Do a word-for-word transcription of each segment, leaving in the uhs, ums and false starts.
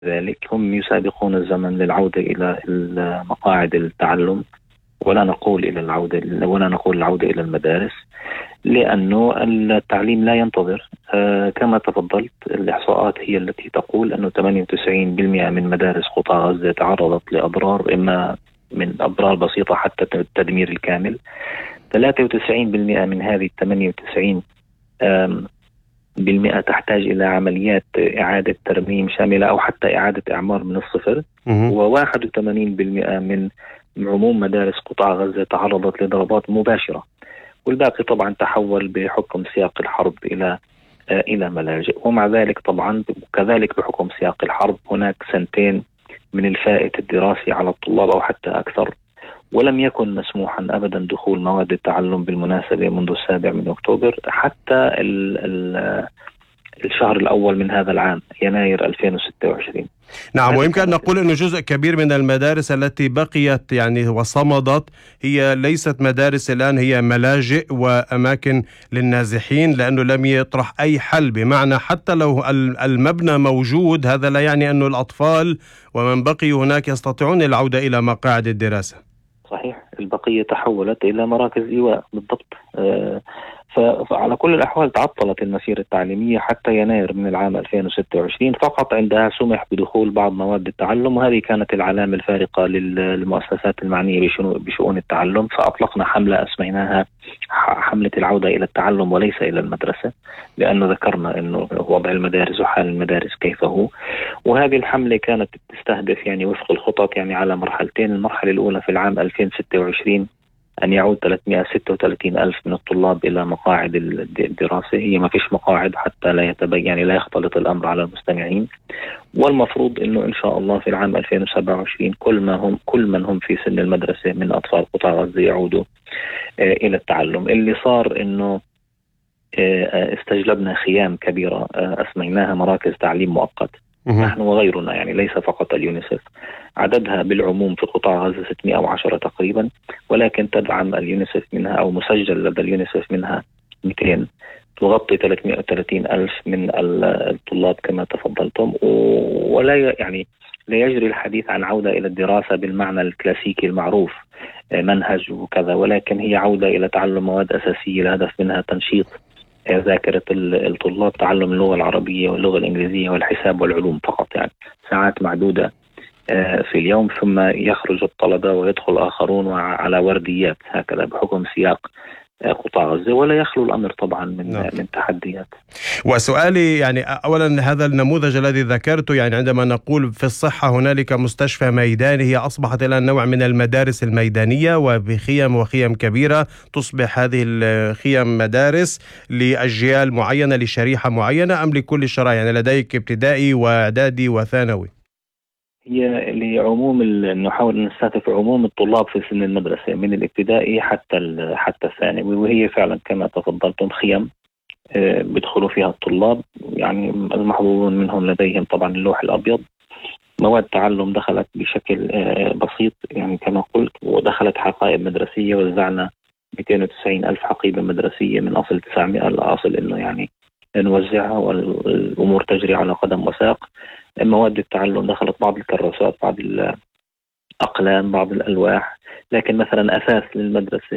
ذلك هم يسابقون الزمن للعودة إلى مقاعد التعلم، ولا نقول إلى العودة ولا نقول العودة إلى المدارس، لأنه التعليم لا ينتظر. آه كما تفضلت، الإحصاءات هي التي تقول أنه ثمانية وتسعين بالمئة من مدارس قطاع غزة تعرضت لأضرار، إما من أضرار بسيطة حتى التدمير الكامل. ثلاثة وتسعين بالمئة من هذه ثمانية وتسعين بالمئة تحتاج إلى عمليات إعادة ترميم شاملة أو حتى إعادة إعمار من الصفر، وواحد وثمانين بالمئة من عموم مدارس قطاع غزة تعرضت لضربات مباشرة، والباقي طبعا تحول بحكم سياق الحرب إلى إلى ملاجئ. ومع ذلك طبعا كذلك بحكم سياق الحرب هناك سنتين من الفائت الدراسي على الطلاب أو حتى أكثر، ولم يكن مسموحا أبدا دخول مواد التعلم بالمناسبة منذ السابع من أكتوبر حتى ال ال الشهر الأول من هذا العام، يناير ألفين وستة وعشرين. نعم، ويمكن أن نقول أن جزء كبير من المدارس التي بقيت يعني وصمدت هي ليست مدارس الآن، هي ملاجئ وأماكن للنازحين، لأنه لم يطرح أي حل. بمعنى حتى لو المبنى موجود، هذا لا يعني أن الأطفال ومن بقي هناك يستطيعون العودة إلى مقاعد الدراسة. صحيح، البقية تحولت إلى مراكز إيواء بالضبط. آه فعلى كل الأحوال تعطلت المسيرة التعليمية حتى يناير من العام ألفين وستة وعشرين، فقط عندها سمح بدخول بعض مواد التعلم، وهذه كانت العلامة الفارقة للمؤسسات المعنية بشؤون التعلم. فأطلقنا حملة أسميناها حملة العودة إلى التعلم وليس إلى المدرسة، لأنه ذكرنا أنه وضع المدارس وحال المدارس كيف هو. وهذه الحملة كانت تستهدف يعني وفق الخطط يعني على مرحلتين. المرحلة الأولى في العام ألفين وستة وعشرين أن يعود ثلاثمئة وستة وثلاثين ألف من الطلاب إلى مقاعد الدراسة. هي ما فيش مقاعد حتى لا يتبين يعني لا يختلط الأمر على المستمعين. والمفروض أنه إن شاء الله في العام ألفين وسبعة وعشرين كل ما هم كل من هم في سن المدرسة من أطفال قطاع غزة يعودوا آه إلى التعلم. اللي صار أنه آه استجلبنا خيام كبيرة آه أسميناها مراكز تعليم مؤقت، نحن وغيرنا يعني ليس فقط اليونيسف. عددها بالعموم في قطاع غزة ستمئة وعشرة تقريبا، ولكن تدعم اليونيسف منها أو مسجل لدى اليونيسف منها مئتين، تغطي ثلاثمئة وثلاثين ألف من الطلاب كما تفضلتم. ولا يعني لا يجري الحديث عن عودة إلى الدراسة بالمعنى الكلاسيكي المعروف منهج وكذا، ولكن هي عودة إلى تعلم مواد أساسية الهدف منها تنشيط ذاكرة الطلاب، تعلم اللغة العربية واللغة الإنجليزية والحساب والعلوم فقط، يعني ساعات معدودة في اليوم، ثم يخرج الطلبة ويدخل آخرون على ورديات هكذا بحكم سياق قطاع غزة، ولا يخلو الأمر طبعا من نعم. من تحديات. وسؤالي يعني أولا، هذا النموذج الذي ذكرته، يعني عندما نقول في الصحة هنالك مستشفى ميداني، هي أصبحت الآن نوع من المدارس الميدانية وبخيم وخيم كبيرة، تصبح هذه الخيم مدارس لأجيال معينة لشريحة معينة أم لكل الشرائح؟ يعني لديك ابتدائي وإعدادي وثانوي. هي لعموم نحاول نستهدف عموم الطلاب في سن المدرسة من الابتدائي حتى حتى الثانوي، وهي فعلا كما تفضلتم خيم بيدخلوا فيها الطلاب، يعني المحظوظون منهم لديهم طبعا اللوح الأبيض. مواد تعلم دخلت بشكل بسيط يعني كما قلت، ودخلت حقائب مدرسية، وزعنا مئتين وتسعين ألف حقيبة مدرسية من أصل تسعمئة، الأصل إنه يعني نوزعها والأمور تجري على قدم وساق. مواد التعلم دخلت بعض الكراسات، بعض الأقلام، بعض الألواح، لكن مثلا أساس للمدرسة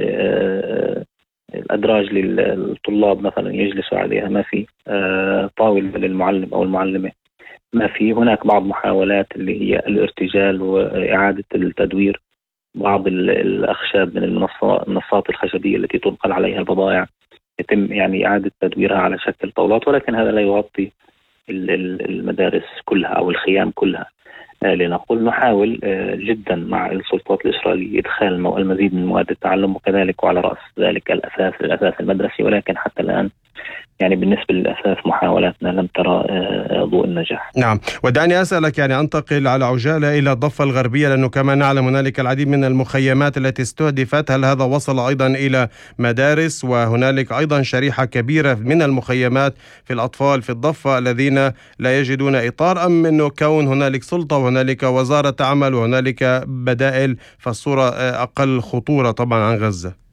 الأدراج للطلاب مثلا يجلسوا عليها ما في، طاولة للمعلم أو المعلمة ما في. هناك بعض محاولات اللي هي الارتجال وإعادة التدوير بعض الأخشاب من المنصات الخشبية التي تنقل عليها البضائع، يتم يعني إعادة تدويرها على شكل طاولات، ولكن هذا لا يغطي المدارس كلها أو الخيام كلها. لنقول نحاول جدا مع السلطات الإسرائيلية إدخال المزيد من مواد التعلم، وكذلك وعلى رأس ذلك الأساس الأساس المدرسي، ولكن حتى الآن يعني بالنسبة للأساس محاولاتنا لم ترى ضوء النجاح. نعم، ودعني أسألك يعني أنتقل على عجالة إلى الضفة الغربية، لأنه كما نعلم هنالك العديد من المخيمات التي استهدفت. هل هذا وصل أيضا إلى مدارس؟ وهنالك أيضا شريحة كبيرة من المخيمات في الأطفال في الضفة الذين لا يجدون إطار، أم أنه كون هنالك سلطة وهنالك وزارة عمل وهنالك بدائل فالصورة أقل خطورة طبعا عن غزة؟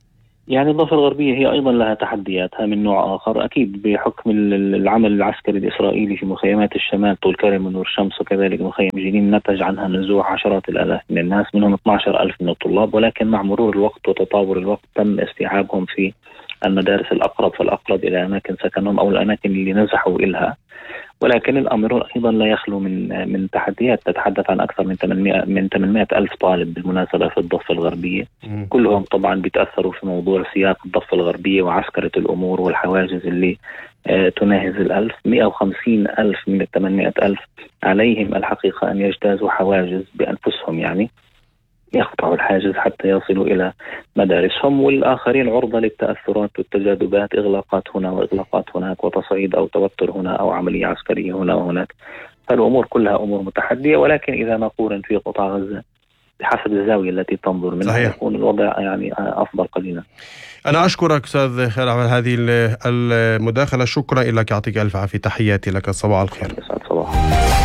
يعني الضفة الغربية هي أيضا لها تحدياتها من نوع آخر، أكيد بحكم العمل العسكري الإسرائيلي في مخيمات الشمال طول كرم ونور شمس وكذلك مخيم جنين، نتج عنها نزوح عشرات الآلاف من الناس، منهم اثني عشر ألف من الطلاب، ولكن مع مرور الوقت وتطور الوقت تم استيعابهم في المدارس الأقرب فالأقرب إلى أماكن سكنهم أو الأماكن اللي نزحوا إلها. ولكن الأمر أيضا لا يخلو من من تحديات، تتحدث عن أكثر من ثمانمائة من ثمانمائة ألف طالب بالمناسبة في الضفة الغربية، كلهم طبعا بيتأثروا في موضوع سياق الضفة الغربية وعسكرة الأمور والحواجز اللي آه تناهز الألف. مئة وخمسين ألف من الثمانمائة ألف عليهم الحقيقة أن يجتازوا حواجز بأنفسهم، يعني يقطعوا الحاجز حتى يصلوا إلى مدارسهم، والآخرين عرضة للتأثرات والتجاذبات، إغلاقات هنا وإغلاقات هناك وتصعيد أو توتر هنا أو عملية عسكرية هنا وهناك. فالأمور كلها أمور متحدية، ولكن إذا نقارن في قطاع غزة بحسب الزاوية التي تنظر منها صحيح. يكون الوضع يعني أفضل قليلا. أنا أشكرك أستاذ خالد على هذه المداخلة، شكرا لك، يعطيك ألف عافية، تحياتي لك، صباح الخير. صباح